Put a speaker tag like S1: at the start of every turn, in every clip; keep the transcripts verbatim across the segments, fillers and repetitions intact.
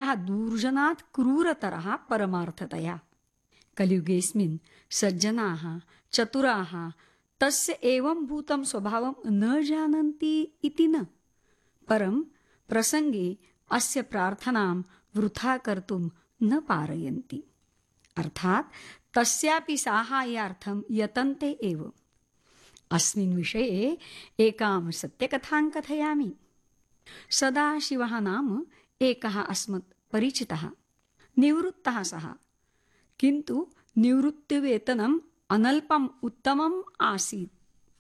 S1: मनुष्याः दूर्जनात् क्रूरतरः परमार्थतया। कलियुगेऽस्मिन् सज्जनाः चतुराः तस्य एवं भूतं स्वभावं न जानन्ति इति न, परं प्रसंगे अस्य प्रार्थनां वृथा कर्तुं न पारयन्ति, अर्थात् तस्यापि साहाय्यार्थं यतन्ते एव। अस्मिन् विषये एकां सत्यकथां कथयामि। सदाशिवः नाम एकः अस्मत् परिचितः, निवृत्तः सः, किन्तु निवृत्तिवेतनम् अनल्पम् उत्तमम् आसीत्।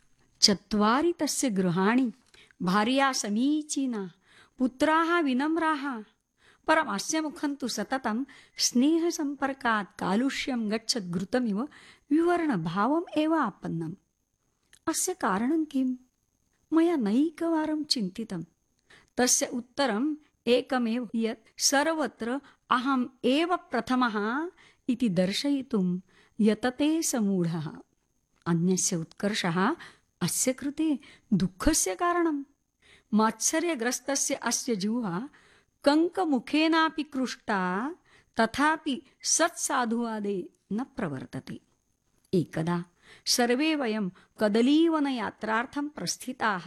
S1: चत्वारि तस्य गृहाणि, भार्या समीचीना, पुत्राः विनम्राः, परम् अस्य मुखं तु सततं स्नेहसम्पर्कात् कालुष्यं गच्छत् घृतमिव विवर्णभावम् एव आपन्नम्। अस्य कारणं किम्? मया नैकवारं चिन्तितं। तस्य उत्तरम् एकमेव यत् सर्वत्र अहम् एव प्रथमः इति दर्शयितुं यतते समूढः। अन्यस्य उत्कर्षः अस्य कृते दुःखस्य कारणम्। मात्सर्यग्रस्तस्य अस्य जिह्वा कङ्कमुखेनापि कृष्टा, तथापि सत्साधुवादे न प्रवर्तते। एकदा सर्वे वयं कदलीवनयात्रार्थं प्रस्थिताः।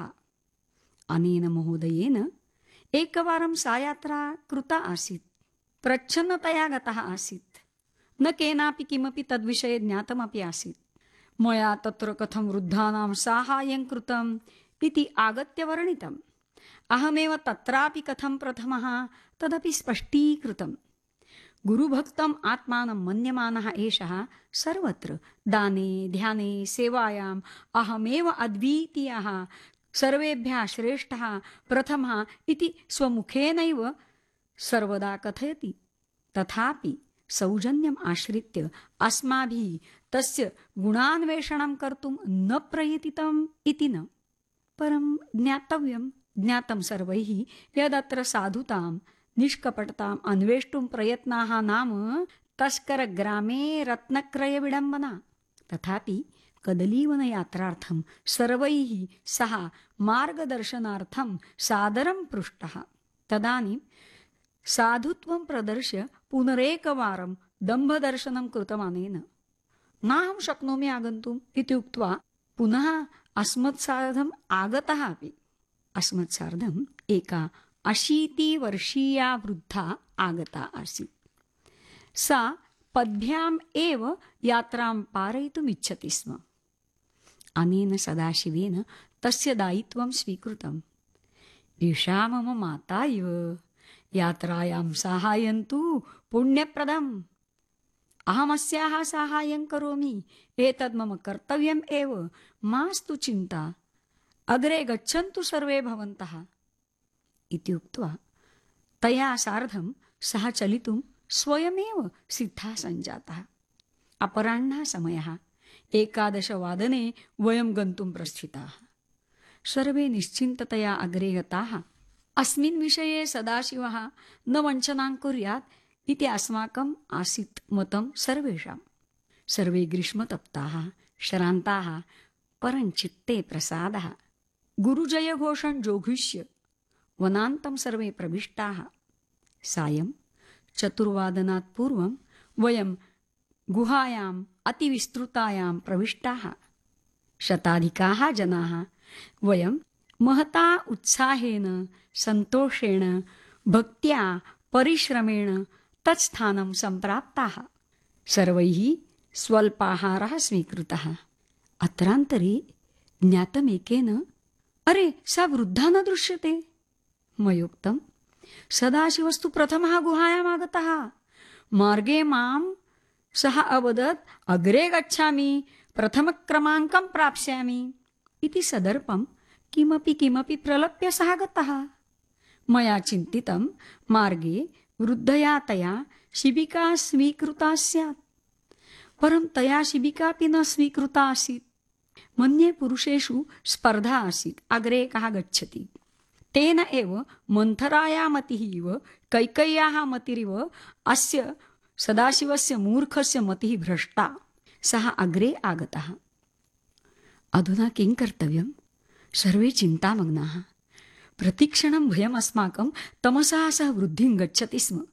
S1: अनेन महोदयेन एकवारं सा यात्रा कृता आसीत्। प्रच्छन्नतया गतः आसीत्। न केनापि किमपि तद्विषये ज्ञातमपि आसीत्। मया तत्र कथं वृद्धानां साहाय्यं कृतम् इति आगत्य वर्णितम्। अहमेव तत्रापि कथं प्रथमः तदपि स्पष्टीकृतम्। गुरुभक्तम् आत्मानं मन्यमानः एषः सर्वत्र दाने ध्याने सेवायाम् अहमेव अद्वितीयः, सर्वेभ्यः श्रेष्ठः, प्रथमः इति स्वमुखेनैव सर्वदा कथयति। तथापि सौजन्यम् आश्रित्य अस्माभिः तस्य गुणान्वेषणं कर्तुं न प्रयतितम् इति न, परं ज्ञातव्यं ज्ञातं सर्वैः यदत्र साधुतां निष्कपटताम् अन्वेष्टुं प्रयत्नाः नाम तस्करग्रामे रत्नक्रय विडम्बना। तथापि कदलीवनयात्रार्थं सर्वैः सह मार्गदर्शनार्थं सादरं पृष्टः। तदानीं साधुत्वं प्रदर्श्य पुनरेकवारं दम्भदर्शनं कृतमनेन। नाहं शक्नोमि आगन्तुम् इति उक्त्वा पुनः अस्मत्सार्धम् आगतः अपि। अस्मत्सार्धम् एका अशीतिवर्षीया वृद्धा आगता आसीत्। सा पद्भ्याम् एव यात्रां पारयितुम् इच्छति स्म। अनेन सदाशिवेन तस्य दायित्वं स्वीकृतम्। एषा मम माता इव, यात्रायां साहाय्यं तु पुण्यप्रदम्। अहमस्याः साहाय्यं करोमि, एतद् मम कर्तव्यम् एव, मास्तु चिन्ता। अग्रे गच्छन्तु सर्वे भवन्तः इति उक्त्वा तया सार्धं सः चलितुं स्वयमेव सिद्धः सञ्जातः। अपराह्नः समयः, एकादशवादने वयं गन्तुं प्रस्थिताः। सर्वे निश्चिन्ततया अग्रे गताः। अस्मिन् विषये सदाशिवः न वञ्चनां कुर्यात् इति अस्माकम् आसीत् मतं सर्वेषां। सर्वे ग्रीष्मतप्ताः श्रान्ताः, परञ्चित्ते प्रसादः। गुरुजयघोषं जोघुष्य वनान्तं सर्वे प्रविष्टाः। सायं चतुर्वादनात् पूर्वं वयं गुहायाम् अतिविस्तृतायां प्रविष्टाः। शताधिकाः जनाः वयं महता उत्साहेन सन्तोषेण भक्त्या परिश्रमेण तत्स्थानं सम्प्राप्ताः। सर्वैः स्वल्पाहारः स्वीकृतः। अत्रान्तरे ज्ञातमेकेन, अरे सा वृद्धा न दृश्यते। मयोक्तं, सदाशिवस्तु प्रथमः गुहायाम् आगतः। मार्गे मां सः अवदत्, अग्रे गच्छामि, प्रथमक्रमाङ्कं प्राप्स्यामि इति सदर्पं किमपि किमपि प्रलप्य सः गतः। मया चिन्तितं, मार्गे वृद्धया तया शिबिका स्वीकृता स्यात्, परं तया शिबिकापि न स्वीकृता आसीत्। मन्ये पुरुषेषु स्पर्धा आसीत्, अग्रे कः गच्छति। तेन एव मन्थराया मतिः इव कैकेय्याः मतिरिव अस्य सदाशिवस्य मूर्खस्य मतिः भ्रष्टा। सः अग्रे आगतः। अधुना किं कर्तव्यं? सर्वे चिन्तामग्नाः। प्रतिक्षणं भयम् अस्माकं तमसः सह वृद्धिं गच्छति स्म।